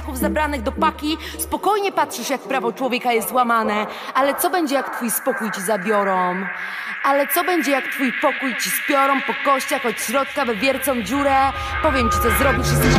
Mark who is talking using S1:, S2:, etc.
S1: zabranych do paki, spokojnie patrzysz, jak prawo człowieka jest łamane. Ale co będzie, jak twój spokój ci zabiorą? Ale co będzie, jak twój pokój ci spiorą po kościach, od środka wywiercą dziurę? Powiem ci, co zrobisz i